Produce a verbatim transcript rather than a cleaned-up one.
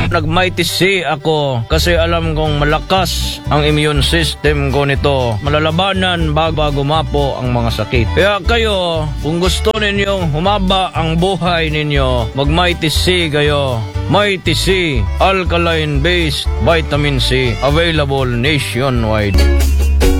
Nag-Mighty C ako kasi alam kong malakas ang immune system ko nito. Malalabanan bago gumapo ang mga sakit. Kaya kayo, kung gusto ninyong humaba ang buhay ninyo, mag-Mighty C kayo. Mighty C, alkaline-based vitamin C, available nationwide.